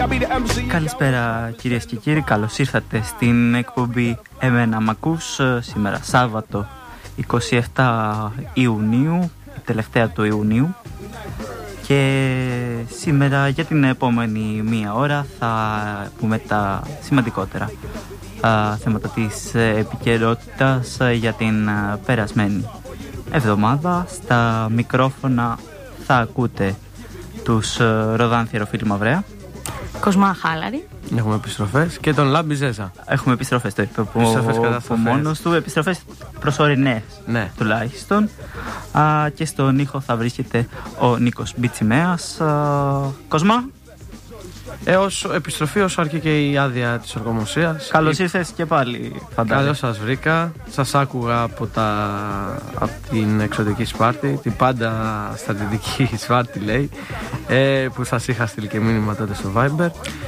Καλησπέρα κυρίες και κύριοι, καλώς ήρθατε στην εκπομπή Εμένα Μ' Ακούς, σήμερα Σάββατο 27 Ιουνίου, τελευταία του Ιουνίου, και σήμερα για την επόμενη μία ώρα θα πούμε τα σημαντικότερα θέματα της επικαιρότητας για την περασμένη εβδομάδα. Στα μικρόφωνα θα ακούτε τους Ροδάν Θιεροφίλη Μαυρέα, Κοσμά Χάλαρη. Έχουμε επιστροφές και τον Λάμπη Ζέζα. Έχουμε επιστροφές, το είπε από μόνος του. Επιστροφές προσωρινές, ναι, τουλάχιστον. Και στον ήχο θα βρίσκεται ο Νίκος Μπιτσιμέας. Κοσμά. Έως επιστροφή όσο αρκεί και η άδεια της οργομοσίας. Καλώς ήρθες και πάλι, φαντάζομαι. Καλώς σας βρήκα. Σας άκουγα από την εξωτική Σπάρτη, την πάντα στρατιωτική Σπάρτη λέει, που σας είχα στείλει και μήνυμα τότε στο Viber.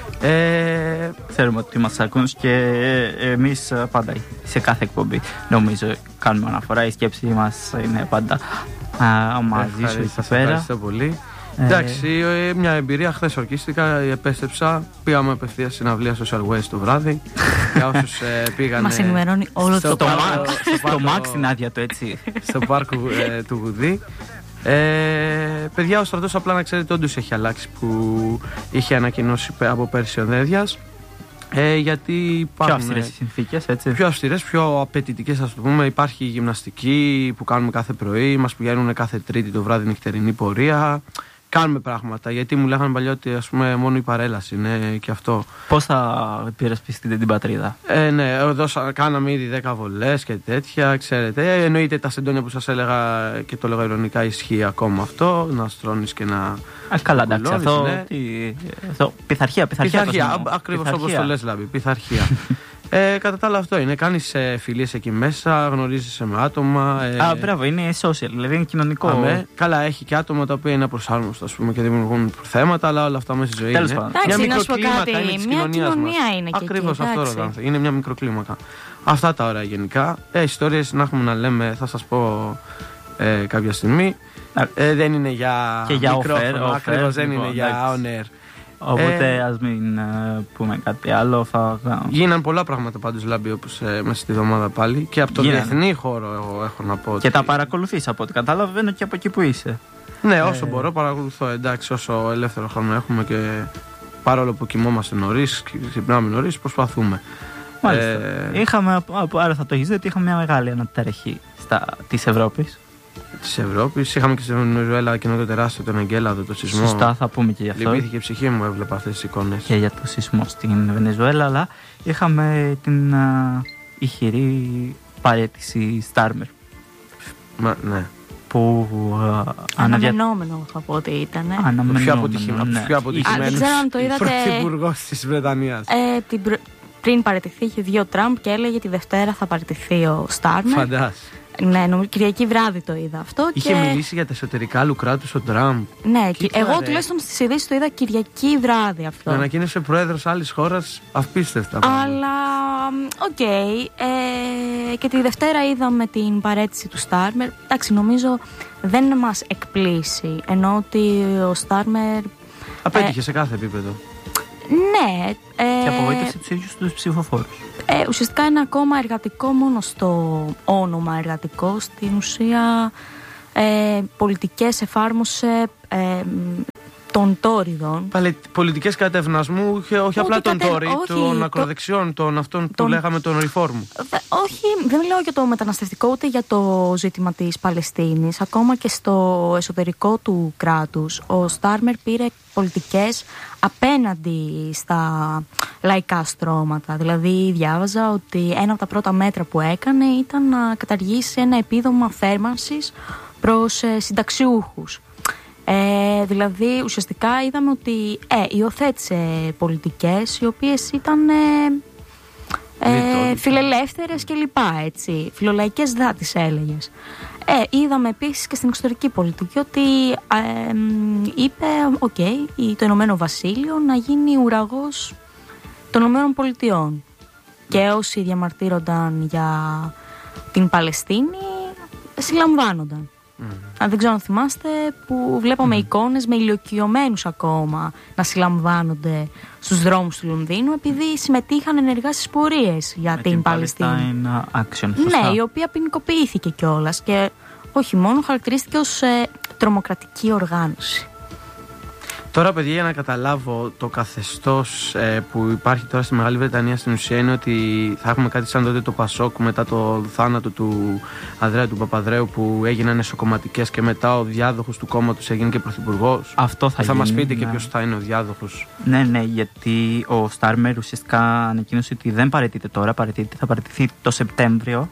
Ξέρουμε ότι μας ακούν και εμείς πάντα σε κάθε εκπομπή νομίζω κάνουμε αναφορά. Η σκέψη μας είναι πάντα μαζί σου εκεί πέρα. Ευχαριστώ πολύ. Εντάξει, μια εμπειρία. Χθες ορκίστηκα, επέστρεψα. Πήγαμε απευθείας στην αυλία Social Waste το βράδυ. Για όσους πήγανε. Μας ενημερώνει όλο το στο Max την άδεια του, έτσι. Στο πάρκο του Γουδί. Παιδιά, ο στρατός απλά να ξέρετε όντως έχει αλλάξει, που είχε ανακοινώσει από πέρσι ο Δέδιας. Γιατί υπάρχουν πιο αυστηρές συνθήκες, έτσι. Πιο αυστηρές, πιο απαιτητικές, ας το πούμε. Υπάρχει γυμναστική που κάνουμε κάθε πρωί. Μας πηγαίνουν κάθε Τρίτη το βράδυ νυχτερινή πορεία. Κάνουμε πράγματα. Γιατί μου λέγανε παλιά ότι, ας πούμε, μόνο η παρέλαση είναι και αυτό. Πώς θα υπερασπιστείτε την πατρίδα? Ναι, εδώ κάναμε ήδη 10 βολές και τέτοια, ξέρετε. Εννοείται τα σεντόνια που σας έλεγα και το λέγα ειρωνικά, ισχύει ακόμα αυτό. Να στρώνεις και να. Καλά, εντάξει, αυτό. Ναι. Πειθαρχία. Ακριβώς όπως το λες, Λάμπη. Πειθαρχία. Κατά τα άλλα, αυτό είναι. Κάνεις φιλίες εκεί μέσα, γνωρίζεσαι με άτομα. Μπράβο, είναι social, δηλαδή είναι κοινωνικό. Καλά, έχει και άτομα τα οποία είναι απροσάρμοστα, ας πούμε, και δημιουργούν θέματα, αλλά όλα αυτά μέσα στη ζωή τέλος είναι. πάντων. Μια Εντάξει, να σου πω μικροκλίμακα κάτι. είναι της Μια κοινωνίας μας. είναι και Ακριβώς εκεί, αυτό, Ροδάν. Είναι μια μικροκλίμακα. Αυτά τα ωραία γενικά. Ιστορίες να έχουμε να λέμε, θα σας πω κάποια στιγμή. Δεν είναι για μικρόφωνο, ακριβώς, δεν είναι για on air. Οπότε ας μην πούμε κάτι άλλο. Γίναν πολλά πράγματα πάντως, Λάμπη, όπως μέσα στη εβδομάδα πάλι. Και από το διεθνή χώρο έχω να πω. Και τα παρακολουθείς από ό,τι καταλαβαίνω και από εκεί που είσαι. Ναι, όσο μπορώ παρακολουθώ. Εντάξει, όσο ελεύθερο χρόνο έχουμε και παρόλο που κοιμόμαστε νωρίς, ξυπνάμε νωρίς, προσπαθούμε. Μάλιστα. Άρα θα το έχεις δει ότι είχαμε μια μεγάλη αναταραχή της Ευρώπης. Της Ευρώπης. Είχαμε και στη Βενεζουέλα εκείνο το τεράστιο, τον Εγκέλαδο, το σεισμό. Σωστά, θα πούμε και γι' αυτό. Λυπήθηκε η ψυχή μου, έβλεπα αυτές τις εικόνες. Και για το σεισμό στην Βενεζουέλα, αλλά είχαμε την ηχηρή παραίτηση Στάρμερ. Ναι. Που αναμενόμενο θα πω ότι ήταν. Πιο αποτυχημένος πρωθυπουργός της Βρετανίας. Πριν παραιτηθεί είχε βγει ο Τραμπ και έλεγε τη Δευτέρα θα παραιτηθεί ο Στάρμερ. Φαντάσου. Ναι, Κυριακή βράδυ το είδα αυτό. Είχε μιλήσει για τα εσωτερικά του κράτους ο Τραμπ. Ναι, εγώ τουλάχιστον στις ειδήσεις το είδα Κυριακή βράδυ αυτό. Το ανακοίνωσε πρόεδρος άλλης χώρας, απίστευτα. Αλλά, οκ. Και τη Δευτέρα είδαμε την παραίτηση του Στάρμερ. Εντάξει, νομίζω δεν μας εκπλήσει. Ενώ ότι ο Στάρμερ απέτυχε σε κάθε επίπεδο. Ναι. Και απογοήτευσε τους ίδιους τους ψηφοφόρους. Ουσιαστικά είναι ακόμα εργατικό μόνο στο όνομα εργατικό. Στην ουσία πολιτικές εφάρμοσε των τόριδων. Πολιτικές κατευνασμού, όχι απλά των τόρι, των ακροδεξιών, των αυτών που λέγαμε των reform. Όχι, δεν λέω για το μεταναστευτικό ούτε για το ζήτημα της Παλαιστίνης. Ακόμα και στο εσωτερικό του κράτους ο Στάρμερ πήρε πολιτικές απέναντι στα λαϊκά στρώματα. Δηλαδή διάβαζα ότι ένα από τα πρώτα μέτρα που έκανε ήταν να καταργήσει ένα επίδομα θέρμανσης προς συνταξιούχους. Δηλαδή ουσιαστικά είδαμε ότι υιοθέτησε πολιτικές οι οποίες ήταν φιλελεύθερες και λοιπά, έτσι, φιλολαϊκές δάτης έλεγες. Είδαμε επίσης και στην εξωτερική πολιτική ότι είπε το Ηνωμένο Βασίλειο να γίνει ουραγός των Ηνωμένων Πολιτειών και όσοι διαμαρτύρονταν για την Παλαιστίνη συλλαμβάνονταν. Αν δεν ξέρω αν θυμάστε, που βλέπαμε εικόνες με ηλιοκιωμένους ακόμα να συλλαμβάνονται στους δρόμους του Λονδίνου επειδή συμμετείχαν ενεργά στις πορείες για την Παλαιστίνη. Action, ναι, η οποία ποινικοποιήθηκε κιόλας και όχι μόνο, χαρακτηρίστηκε ως τρομοκρατική οργάνωση. Τώρα, παιδιά, για να καταλάβω το καθεστώς που υπάρχει τώρα στη Μεγάλη Βρετανία, στην ουσία είναι ότι θα έχουμε κάτι σαν τότε το Πασόκ μετά το θάνατο του Ανδρέα του Παπαδρέου, που έγιναν εσωκομματικές και μετά ο διάδοχος του κόμματος έγινε και πρωθυπουργός. Αυτό θα γίνει. Θα μας πείτε και ποιος θα είναι ο διάδοχος. Ναι, γιατί ο Στάρμερ ουσιαστικά ανακοίνωσε ότι δεν παραιτείται τώρα, θα παραιτηθεί το Σεπτέμβριο.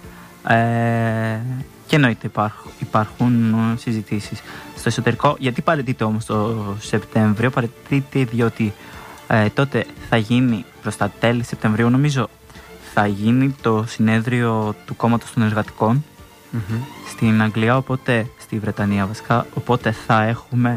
Και εννοείται υπάρχουν συζητήσεις στο εσωτερικό. Γιατί παραιτείται όμως το Σεπτέμβριο? Παραιτείται διότι τότε θα γίνει, προς τα τέλη Σεπτεμβρίου νομίζω, θα γίνει το συνέδριο του κόμματος των εργατικών στην Αγγλία, οπότε στη Βρετανία βασικά, οπότε θα έχουμε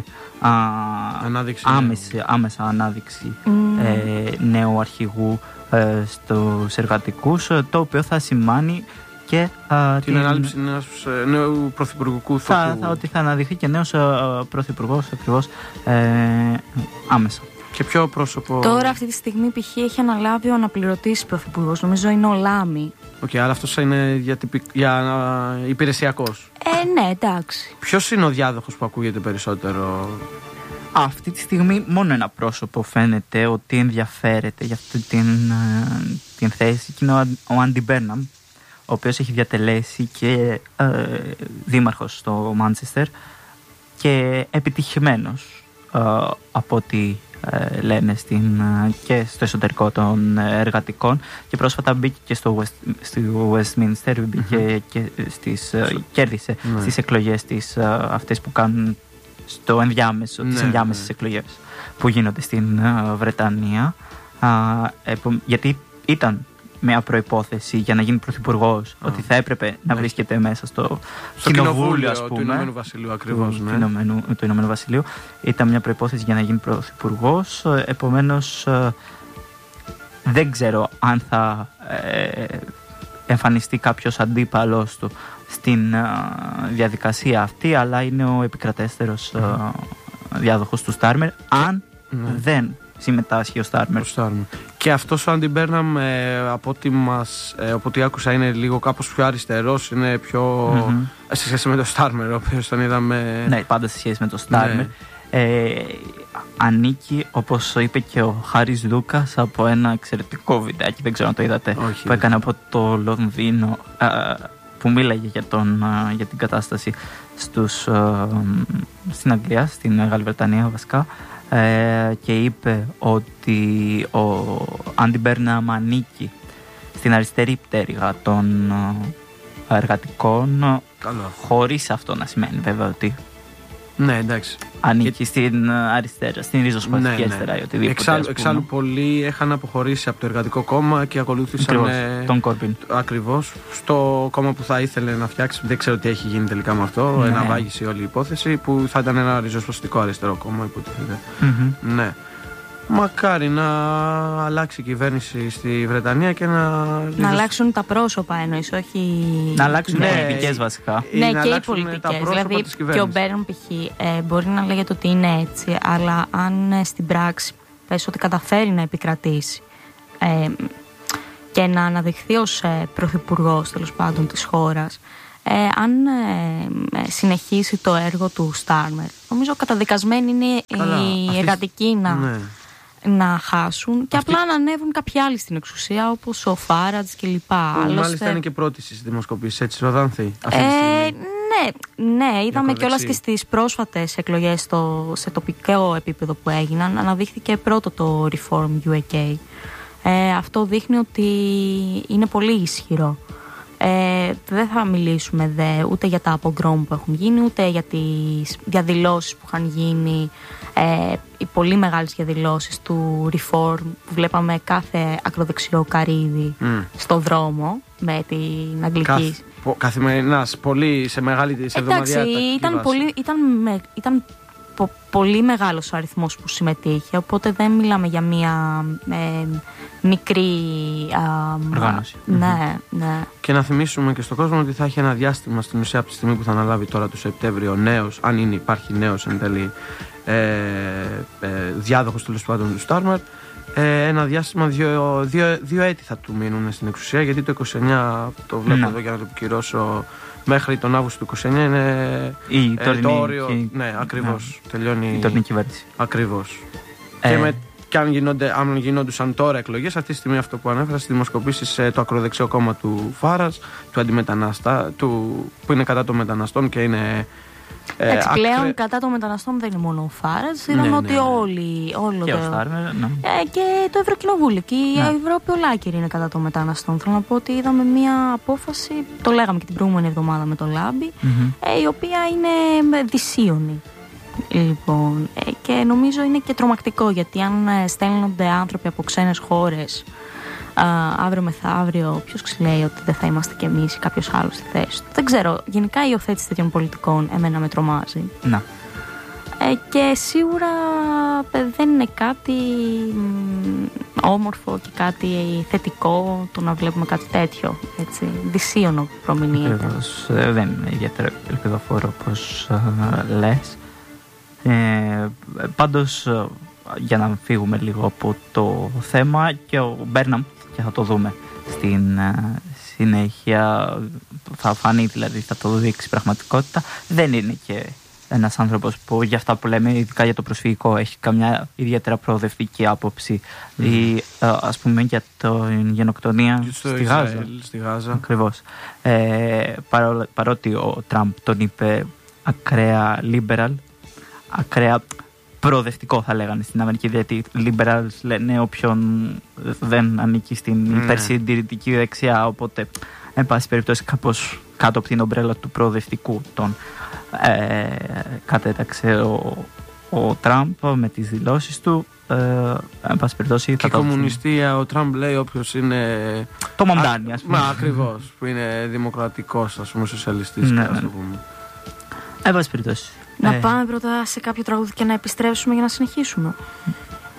άμεσα ανάδειξη νέου αρχηγού στους εργατικούς, το οποίο θα σημάνει και την ανάληψη νέου πρωθυπουργικού θόκου. Ότι θα αναδειχθεί και νέος πρωθυπουργός ακριβώς άμεσα. Και ποιο πρόσωπο? Τώρα αυτή τη στιγμή π.χ. έχει αναλάβει ο αναπληρωτής πρωθυπουργός, νομίζω είναι ο Λάμι. Αλλά αυτός είναι για υπηρεσιακός. Ναι, εντάξει. Ποιος είναι ο διάδοχος που ακούγεται περισσότερο? Αυτή τη στιγμή μόνο ένα πρόσωπο φαίνεται ότι ενδιαφέρεται για αυτή την θέση και είναι ο Άντι Μπέρναμ, ο οποίος έχει διατελέσει και δήμαρχος στο Μάντσεστερ και επιτυχημένος από ό,τι λένε και στο εσωτερικό των εργατικών, και πρόσφατα μπήκε και στο Westminster, μπήκε και κέρδισε στις εκλογές αυτές που κάνουν στο ενδιάμεσο, τις ενδιάμεσες εκλογές που γίνονται στην Βρετανία, γιατί ήταν μια προϋπόθεση για να γίνει πρωθυπουργός ότι θα έπρεπε να βρίσκεται μέσα στο κοινοβούλιο, ας πούμε, του Ηνωμένου Βασιλείου, ακριβώς, του Ηνωμένου Βασιλείου. Ήταν μια προϋπόθεση για να γίνει πρωθυπουργός. Επομένως, δεν ξέρω αν θα εμφανιστεί κάποιος αντίπαλος του στην διαδικασία αυτή, αλλά είναι ο επικρατέστερος διάδοχος του Στάρμερ, δεν συμμετάσχει ο Στάρμερ. Και αυτός ο Άντι Μπέρναμ, από ό,τι άκουσα, είναι λίγο κάπως πιο αριστερός, είναι πιο σε σχέση με το Στάρμερ, ο οποίος τον είδαμε. Ναι, πάντα σε σχέση με το Στάρμερ. Ανήκει, όπως είπε και ο Χάρις Λούκας, από ένα εξαιρετικό βιντεάκι, δεν ξέρω αν το είδατε, που έκανε από το Λονδίνο, που μίλαγε για την κατάσταση στην Αγγλία, στην Μεγάλη Βρετανία βασικά, και είπε ότι ο Άντι Μπέρναμ ανήκει στην αριστερή πτέρυγα των εργατικών. Χωρίς αυτό να σημαίνει βέβαια ότι ναι, εντάξει, ανήκει στην αριστερά, στην ριζοσπαστική αριστερά ή οτιδήποτε. Εξάλλου πολλοί είχαν αποχωρήσει από το Εργατικό Κόμμα και ακολούθησαν τον Κόρμπιν. Ακριβώς, στο κόμμα που θα ήθελε να φτιάξει. Δεν ξέρω τι έχει γίνει τελικά με αυτό. Εναβάγησε όλη η υπόθεση, που θα ήταν ένα ριζοσπαστικό αριστερό κόμμα, υποτίθεται. Ναι. Μακάρι να αλλάξει η κυβέρνηση στη Βρετανία και να αλλάξουν τα πρόσωπα, εννοείς, όχι. Να αλλάξουν οι πολιτικές βασικά. Ναι, και οι πολιτικές. Δηλαδή, και ο Μπέρναμ π.χ. Μπορεί να λέγεται ότι είναι έτσι, αλλά αν στην πράξη πες ότι καταφέρει να επικρατήσει και να αναδειχθεί ως πρωθυπουργός, τέλος πάντων, της χώρας, αν συνεχίσει το έργο του Στάρμερ, νομίζω καταδικασμένοι είναι οι εργατικοί να χάσουν και απλά να ανέβουν κάποιοι άλλοι στην εξουσία, όπως ο Φάρατζ κλπ. Μάλιστα είναι και πρώτη στις δημοσκοπήσεις, έτσι, Ροδάνθη. Ναι, είδαμε κιόλας και στις πρόσφατες εκλογές σε τοπικό επίπεδο που έγιναν, αναδείχθηκε πρώτο το Reform UK. Αυτό δείχνει ότι είναι πολύ ισχυρό. Δεν θα μιλήσουμε ούτε για τα απογκρόμ που έχουν γίνει, ούτε για τις διαδηλώσεις που είχαν γίνει, οι πολύ μεγάλες διαδηλώσεις του Reform που βλέπαμε κάθε ακροδεξιό καρύδι στο δρόμο με την αγγλική. Καθημερινάς, πολύ σε μεγάλη εβδομαδιαία. Εντάξει, ήταν πολύ μεγάλος ο αριθμός που συμμετείχε, οπότε δεν μιλάμε για μία μικρή οργάνωση. Ναι, ναι. Και να θυμίσουμε και στον κόσμο ότι θα έχει ένα διάστημα στην ουσία από τη στιγμή που θα αναλάβει τώρα το Σεπτέμβριο νέος, αν υπάρχει νέος εν τέλει διάδοχος τέλος πάντων του Στάρμερ, ένα διάστημα δύο έτη θα του μείνουν στην εξουσία, γιατί το 29 το βλέπω εδώ για να το επικυρώσω, μέχρι τον Αύγουστο του 29 είναι το όριο. Ναι, ακριβώς. Τελειώνει η τωρινή κυβέρνηση. Ακριβώς. Και αν γινόντουσαν τώρα εκλογές, αυτή τη στιγμή αυτό που ανέφερα στις δημοσκοπήσεις, το ακροδεξιό κόμμα του Φάρας, του αντιμετανάστα, που είναι κατά των μεταναστών και είναι. Πλέον κατά των μεταναστών δεν είναι μόνο ο Φάρας. Είδαμε ότι όλο και το. Ο Στάρμερ, και το Ευρωκοινοβούλιο και η Ευρώπη ολάκερη είναι κατά των μεταναστών. Θέλω να πω ότι είδαμε μία απόφαση, το λέγαμε και την προηγούμενη εβδομάδα με το Λάμπη, η οποία είναι δυσίωνη. Λοιπόν, και νομίζω είναι και τρομακτικό, γιατί αν στέλνονται άνθρωποι από ξένες χώρες αύριο μεθαύριο, ποιος λέει ότι δεν θα είμαστε κι εμείς ή κάποιος άλλος στη θέση του. Δεν ξέρω, γενικά η υιοθέτηση τέτοιων πολιτικών εμένα με τρομάζει. Να. Και σίγουρα δεν είναι κάτι όμορφο και κάτι θετικό το να βλέπουμε κάτι τέτοιο, έτσι, δυσίωνο προμηνύεται. Δεν είναι ιδιαίτερα ελπιδοφόρο όπως λες. Πάντως, για να φύγουμε λίγο από το θέμα, και ο Μπέρναμ, και θα το δούμε στην συνέχεια, θα φανεί, δηλαδή θα το δείξει πραγματικότητα, δεν είναι και ένας άνθρωπος που για αυτά που λέμε, ειδικά για το προσφυγικό, έχει καμιά ιδιαίτερα προοδευτική άποψη, ή ας πούμε για την γενοκτονία στη Γάζα. Ακριβώς. Παρότι ο Τραμπ τον είπε ακραία liberal, ακραία προοδευτικό θα λέγανε στην Αμερική, γιατί liberals λένε όποιον δεν ανήκει στην υπερσυντηρητική δεξιά, οπότε εν πάση περιπτώσει κάπως κάτω από την ομπρέλα του προοδευτικού τον κατέταξε ο Τραμπ με τις δηλώσεις του. Εν πάση περιπτώσει, και η κομμουνιστία, ο Τραμπ λέει όποιος είναι το μοντάνι, ας πούμε. Ακριβώς, που είναι δημοκρατικός, ας πούμε, σοσιαλιστής, ναι, ας το πούμε. Εν πάση περιπτώσει. Να πάμε πρώτα σε κάποιο τραγούδι και να επιστρέψουμε για να συνεχίσουμε.